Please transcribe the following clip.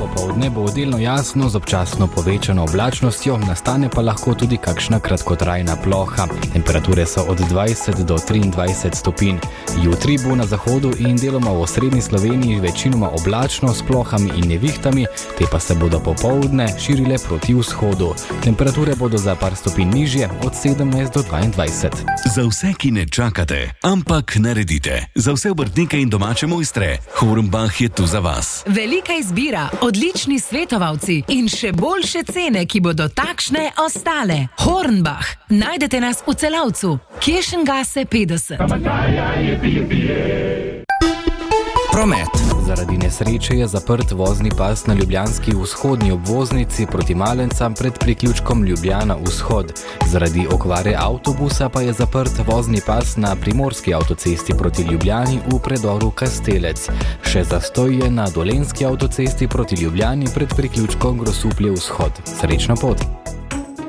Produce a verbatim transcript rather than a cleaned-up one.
popoldne bo delno jasno z občasno povečano oblačnostjo, nastane pa lahko tudi kakšna kratkotrajna ploha. Temperature so od dvajset do triindvajset stopinj. Jutri bo na zahodu in deloma v osrednji Sloveniji večinoma oblačno s plohami in nevihtami, te pa se bodo popoldne širile proti vzhodu. Temperature bodo za par stopinj nižje, od sedemnajst do dvaindvajset. Za vse, ki ne čakate, ampak naredite. Za vse obrtnike in domače mojstre, Hornbach je tu za vas. Velika izbira, odlični svetovalci in še boljše cene, ki bodo takšne ostale. Hornbach. Najdete nas v Celavcu. Kiršengase petdeset. Promet. Zaradi nesreče je zaprt vozni pas na ljubljanski vzhodni obvoznici proti Malencam pred priključkom Ljubljana vzhod. Zaradi okvare avtobusa pa je zaprt vozni pas na primorski avtocesti proti Ljubljani v predoru Kastelec. Še zastoj je na dolenjski avtocesti proti Ljubljani pred priključkom Grosuplje vzhod. Srečno pot!